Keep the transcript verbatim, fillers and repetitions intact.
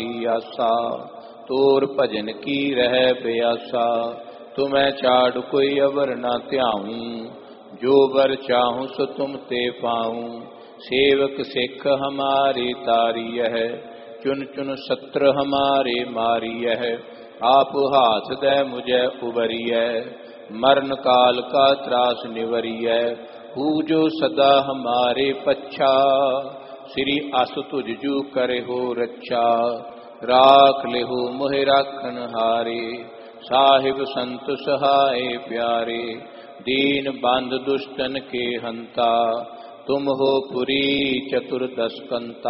आसा, तोर भजन की रह प्यासा। तुम्हें छाड़ कोई अवर न त्याऊं, जो बर चाहूं सो तुम ते पाऊं। सेवक सिख हमारे तारिय है, चुन चुन सत्र हमारे मारिय है। आप हाथ दे मुझे उबरिय, मरण काल का त्रास निवरिय। पूजो सदा हमारे पच्छा, श्री अस तुझ जू करे हो रक्षा। राख ले हो मोहि राखन हारे, साहिब संत सहाय प्यारे। दीन बंध दुष्टन के हंता, तुम हो पुरी चतुर्दश कंता।